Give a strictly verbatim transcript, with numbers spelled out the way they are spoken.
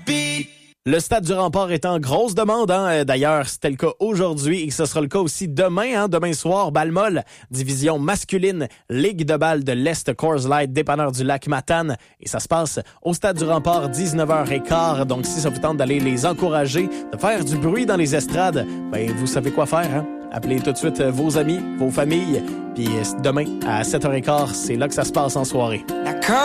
Le Stade du Rempart est en grosse demande. Hein? D'ailleurs, c'était le cas aujourd'hui et ce sera le cas aussi demain. Hein? Demain soir, balle molle, division masculine, Ligue de balle de l'Est, Coors Light, dépanneur du lac Matane. Et ça se passe au Stade du Rempart, dix-neuf heures quinze. Donc, si ça vous tente d'aller les encourager, de faire du bruit dans les estrades, ben vous savez quoi faire. Hein? Appelez tout de suite vos amis, vos familles. Puis demain, à sept heures quinze, c'est là que ça se passe en soirée.